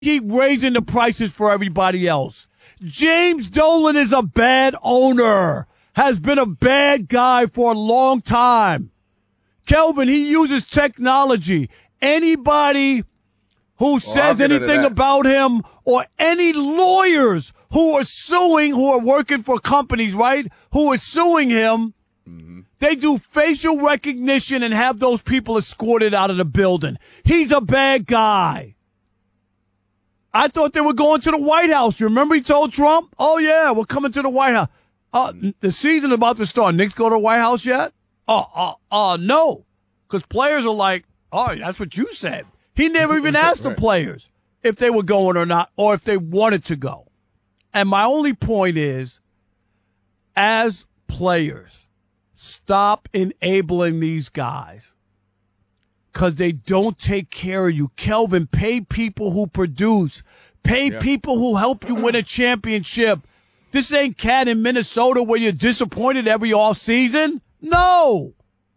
keep raising the prices for everybody else. James Dolan is a bad owner, has been a bad guy for a long time. Kelvin, he uses technology. Anybody who says anything about him or any lawyers who are suing, who are working for companies, right, who are suing him, they do facial recognition and have those people escorted out of the building. He's a bad guy. I thought they were going to the White House. Remember he told Trump, oh, yeah, we're coming to the White House. The season's about to start. Knicks go to the White House yet? No. Because players are like, oh, that's what you said. He never even asked the players if they were going or not, or if they wanted to go. And my only point is, as players, stop enabling these guys because they don't take care of you. Kelvin, pay people who produce. Pay people who help you win a championship. This ain't Cat in Minnesota where you're disappointed every offseason. No.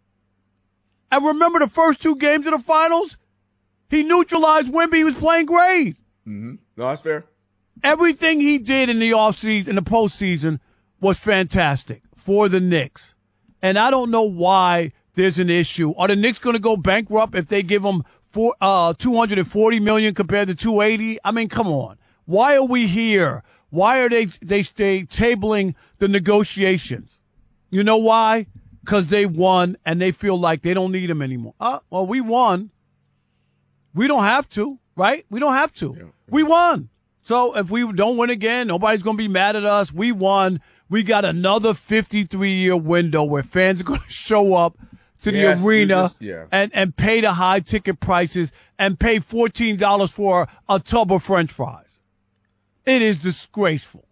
And remember the first two games of the finals? He neutralized Wemby. He was playing great. Mm-hmm. No, that's fair. Everything he did in the offseason, in the postseason, was fantastic for the Knicks. And I don't know why there's an issue. Are the Knicks going to go bankrupt if they give them $240 million compared to $280? I mean, come on. Why are we here? Why are they tabling the negotiations? You know why? Because they won and they feel like they don't need them anymore. Well, we won. We don't have to, right? We don't have to. Yeah. We won. So if we don't win again, nobody's going to be mad at us. We won. We got another 53-year window where fans are going to show up to the arena and pay the high ticket prices and pay $14 for a tub of French fries. It is disgraceful.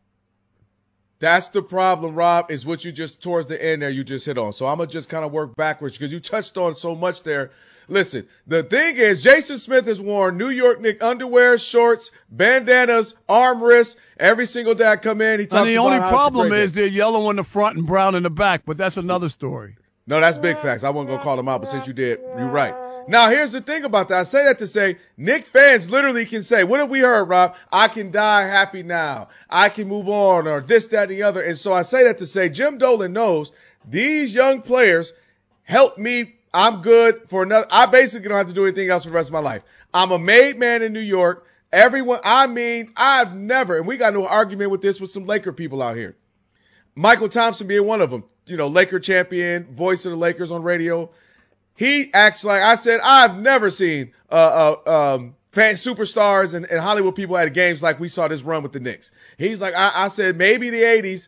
That's the problem, Rob, is what you just, towards the end there, you just hit on. So I'm going to just kind of work backwards because you touched on so much there. Listen, the thing is, Jason Smith has worn New York Knicks underwear, shorts, bandanas, armrests every single day I come in. He talks about the only problem is they're yellow in the front and brown in the back, but that's another story. No, that's big facts. I wasn't going to call them out, but since you did, you're right. Now, here's the thing about that. I say that to say Knicks fans literally can say, what have we heard, Rob? I can die happy now. I can move on, or this, that, and the other. And so I say that to say Jim Dolan knows these young players help me. I'm good for another. I basically don't have to do anything else for the rest of my life. I'm a made man in New York. Everyone, I've never, and we got into an argument with this with some Laker people out here. Michael Thompson being one of them, Laker champion, voice of the Lakers on radio. He acts like I said, I've never seen fan superstars and Hollywood people at games like we saw this run with the Knicks. He's like, I said, maybe the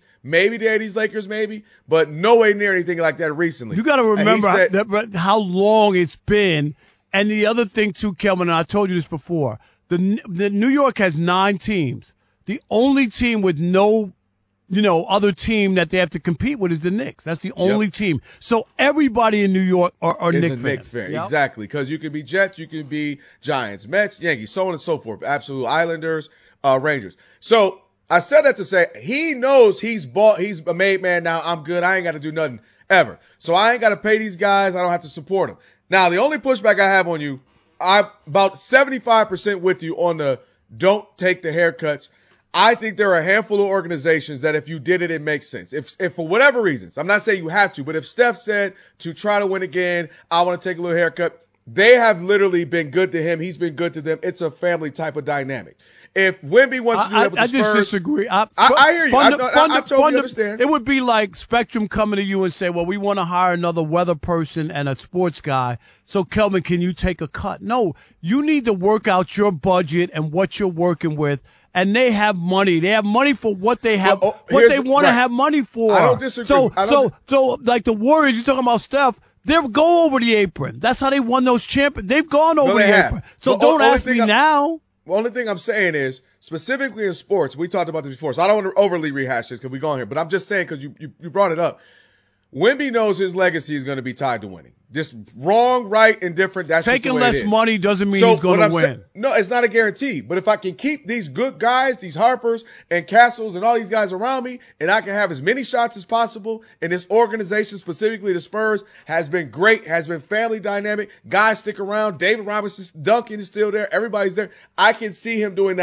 80s Lakers, maybe, but nowhere near anything like that recently. You got to remember how long it's been. And the other thing, too, Kelvin, and I told you this before, the New York has 9 teams. The only team with no other team that they have to compete with is the Knicks. That's the only team. So everybody in New York are Knicks fans. Yep. Exactly, because you can be Jets, you can be Giants, Mets, Yankees, so on and so forth. Absolute Islanders, Rangers. So I said that to say he knows he's a made man now. I'm good. I ain't got to do nothing ever. So I ain't got to pay these guys. I don't have to support them. Now, the only pushback I have on you, I'm about 75% with you on the don't take the haircuts. I think there are a handful of organizations that if you did it, it makes sense. If for whatever reasons, I'm not saying you have to, but if Steph said to try to win again, I want to take a little haircut, they have literally been good to him. He's been good to them. It's a family type of dynamic. If Wemby wants to do that with the Spurs, I just disagree. I hear you. I totally understand. It would be like Spectrum coming to you and say, well, we want to hire another weather person and a sports guy. So, Kelvin, can you take a cut? No, you need to work out your budget and what you're working with. And they have money. They have money for what they have, what they want to have money for. I don't disagree. So like the Warriors, you're talking about Steph, they'll go over the apron. That's how they won those champions. They've gone over the apron. So don't ask me now. The only thing I'm saying is, specifically in sports, we talked about this before, so I don't want to overly rehash this because we're going here, but I'm just saying because you brought it up. Wemby knows his legacy is going to be tied to winning. Just wrong, right, and different. That's taking just the way less it is. money doesn't mean he's going to win. No, it's not a guarantee. But if I can keep these good guys, these Harpers and Castles and all these guys around me, and I can have as many shots as possible, and this organization, specifically the Spurs, has been great, has been family dynamic. Guys stick around. David Robinson, Duncan is still there. Everybody's there. I can see him doing that.